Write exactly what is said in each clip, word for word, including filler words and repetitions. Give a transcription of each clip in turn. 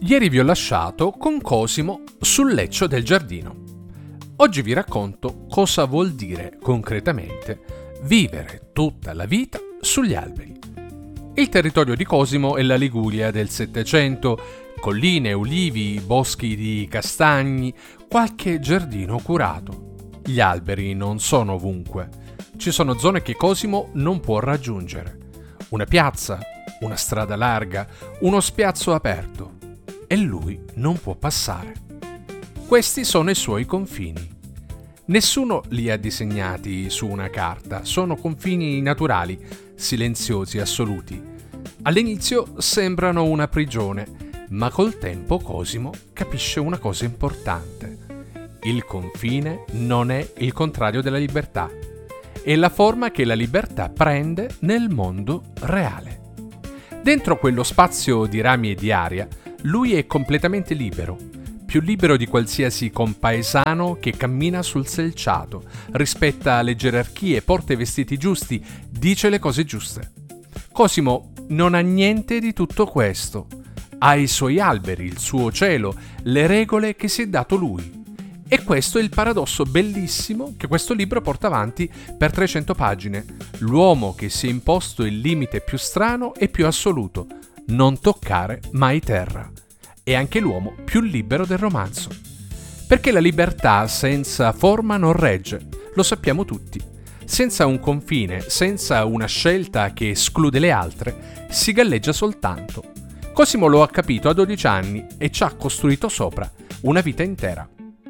Ieri vi ho lasciato con Cosimo sul leccio del giardino. Oggi vi racconto cosa vuol dire concretamente vivere tutta la vita sugli alberi. Il territorio di Cosimo è la Liguria del Settecento, colline, ulivi, boschi di castagni, qualche giardino curato. Gli alberi non sono ovunque. Ci sono zone che Cosimo non può raggiungere. Una piazza, una strada larga, uno spiazzo aperto. E lui non può passare. Questi sono i suoi confini. Nessuno li ha disegnati su una carta, sono confini naturali, silenziosi, assoluti. All'inizio sembrano una prigione, ma col tempo Cosimo capisce una cosa importante. Il confine non è il contrario della libertà, è la forma che la libertà prende nel mondo reale. Dentro quello spazio di rami e di aria, lui è completamente libero, più libero di qualsiasi compaesano che cammina sul selciato, rispetta le gerarchie, porta i vestiti giusti, dice le cose giuste. Cosimo non ha niente di tutto questo. Ha i suoi alberi, il suo cielo, le regole che si è dato lui. E questo è il paradosso bellissimo che questo libro porta avanti per trecento pagine. L'uomo che si è imposto il limite più strano e più assoluto: non toccare mai terra. È anche l'uomo più libero del romanzo. Perché la libertà senza forma non regge, lo sappiamo tutti. Senza un confine, senza una scelta che esclude le altre, si galleggia soltanto. Cosimo lo ha capito a dodici anni e ci ha costruito sopra una vita intera.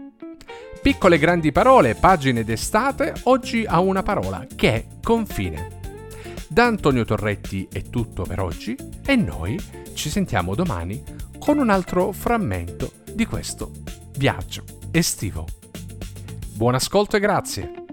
Piccole grandi parole, pagine d'estate, oggi ha una parola, che è confine. Da Antonio Torretti è tutto per oggi e noi ci sentiamo domani con un altro frammento di questo viaggio estivo. Buon ascolto e grazie!